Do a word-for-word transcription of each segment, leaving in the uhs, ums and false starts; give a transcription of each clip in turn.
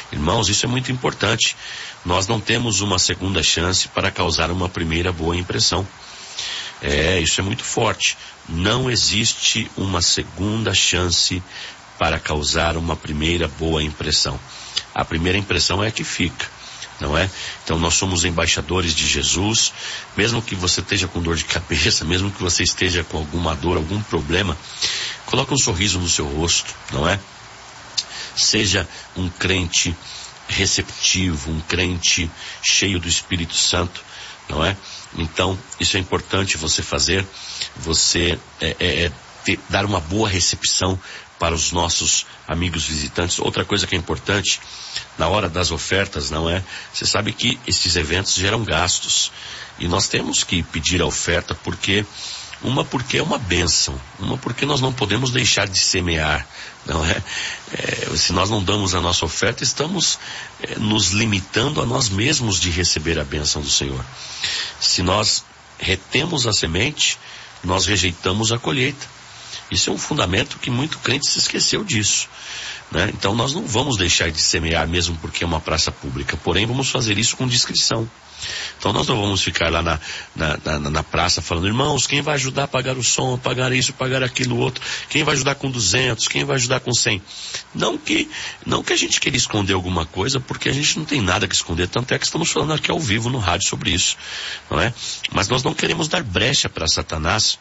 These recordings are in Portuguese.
Irmãos, isso é muito importante. Nós não temos uma segunda chance para causar uma primeira boa impressão. É, isso é muito forte. Não existe uma segunda chance para causar uma primeira boa impressão. A primeira impressão é a que fica, não é? Então nós somos embaixadores de Jesus. Mesmo que você esteja com dor de cabeça, mesmo que você esteja com alguma dor, algum problema, coloque um sorriso no seu rosto, não é? Seja um crente receptivo, um crente cheio do Espírito Santo, não é? Então, isso é importante você fazer, você é, é, é ter, dar uma boa recepção para os nossos amigos visitantes. Outra coisa que é importante, na hora das ofertas, não é? Você sabe que esses eventos geram gastos, e nós temos que pedir a oferta porque, uma porque é uma bênção, uma porque nós não podemos deixar de semear, não é? É, se nós não damos a nossa oferta, estamos é, nos limitando a nós mesmos de receber a bênção do Senhor. Se nós retemos a semente, nós rejeitamos a colheita. Isso é um fundamento que muito crente se esqueceu disso, né? Então nós não vamos deixar de semear mesmo porque é uma praça pública, porém vamos fazer isso com discrição. Então nós não vamos ficar lá na, na, na, na praça falando, irmãos, quem vai ajudar a pagar o som, a pagar isso, a pagar aquilo outro, quem vai ajudar com duzentos, quem vai ajudar com cem. Não que, não que a gente queira esconder alguma coisa, porque a gente não tem nada que esconder, tanto é que estamos falando aqui ao vivo no rádio sobre isso, não é? Mas nós não queremos dar brecha para Satanás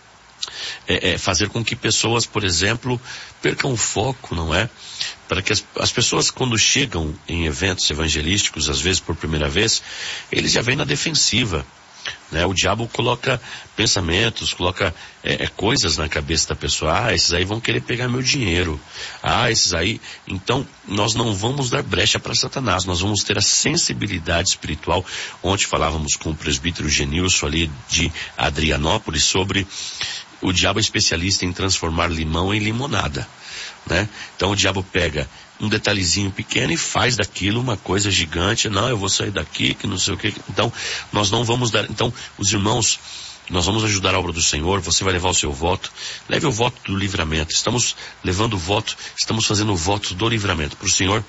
É, é, fazer com que pessoas, por exemplo, percam o foco, não é? Para que as, as pessoas, quando chegam em eventos evangelísticos, às vezes por primeira vez, eles já vêm na defensiva, né? O diabo coloca pensamentos, coloca é, é, coisas na cabeça da pessoa. Ah, esses aí vão querer pegar meu dinheiro. Ah, esses aí... Então, nós não vamos dar brecha para Satanás, nós vamos ter a sensibilidade espiritual. Ontem falávamos com o presbítero Genilson ali de Adrianópolis sobre... O diabo é especialista em transformar limão em limonada, né? Então o diabo pega um detalhezinho pequeno e faz daquilo uma coisa gigante. Não, eu vou sair daqui, que não sei o que. Então, nós não vamos dar... Então, os irmãos, nós vamos ajudar a obra do Senhor. Você vai levar o seu voto. Leve o voto do livramento. Estamos levando o voto, estamos fazendo o voto do livramento para o Senhor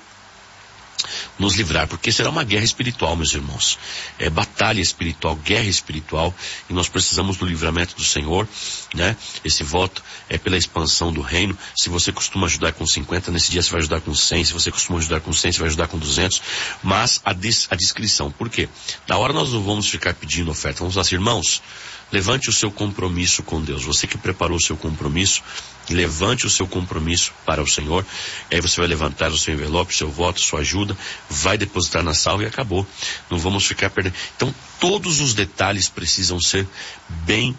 nos livrar, porque será uma guerra espiritual, meus irmãos. É batalha espiritual, guerra espiritual, e nós precisamos do livramento do Senhor, né? Esse voto é pela expansão do reino. Se você costuma ajudar com cinquenta, nesse dia você vai ajudar com cem. Se você costuma ajudar com cem, você vai ajudar com duzentos. Mas a, dis, a discrição. Por quê? Na hora nós não vamos ficar pedindo oferta. Vamos falar assim, irmãos, levante o seu compromisso com Deus. Você que preparou o seu compromisso, levante o seu compromisso para o Senhor. E aí você vai levantar o seu envelope, o seu voto, sua ajuda, vai depositar na sala e acabou. Não vamos ficar perdendo. Então, todos os detalhes precisam ser bem,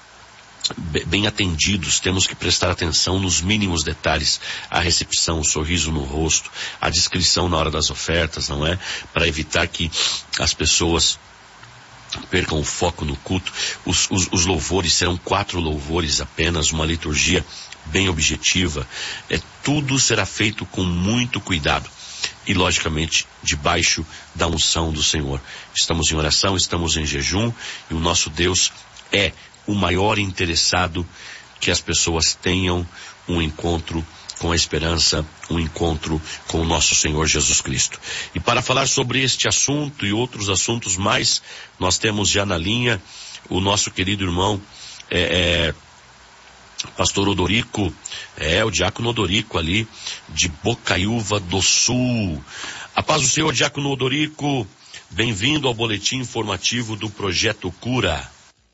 bem atendidos. Temos que prestar atenção nos mínimos detalhes. A recepção, o sorriso no rosto, a discrição na hora das ofertas, não é? Para evitar que as pessoas percam o foco no culto. Os, os, os louvores serão quatro louvores apenas, uma liturgia bem objetiva. É, tudo será feito com muito cuidado e, logicamente, debaixo da unção do Senhor. Estamos em oração, estamos em jejum, e o nosso Deus é o maior interessado que as pessoas tenham um encontro com a esperança, um encontro com o nosso Senhor Jesus Cristo. E para falar sobre este assunto e outros assuntos mais, nós temos já na linha o nosso querido irmão é, é, pastor Odorico, é o diácono Odorico ali de Bocaiúva do Sul. A paz do Senhor, diácono Odorico, bem-vindo ao boletim informativo do Projeto Cura.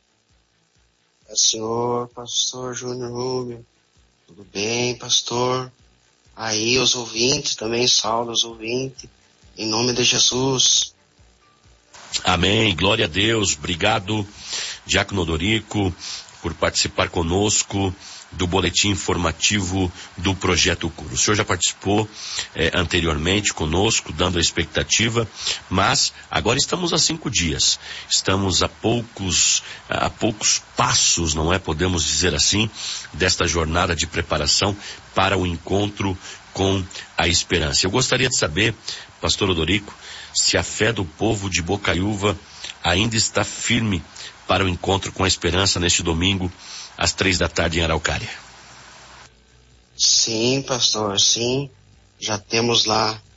Senhor, pastor Júnior Rubio, tudo bem, pastor? Aí, os ouvintes, também saúdo os ouvintes, em nome de Jesus. Amém, glória a Deus. Obrigado, diácono Odorico, por participar conosco do boletim informativo do Projeto Cura. O senhor já participou eh, anteriormente conosco, dando a expectativa, mas agora estamos há cinco dias. Estamos a poucos, a poucos passos, não é? Podemos dizer assim, desta jornada de preparação para o encontro com a esperança. Eu gostaria de saber, pastor Odorico, se a fé do povo de Bocaiúva ainda está firme para o encontro com a esperança neste domingo, às três da tarde em Araucária. Sim, pastor, sim. Já temos lá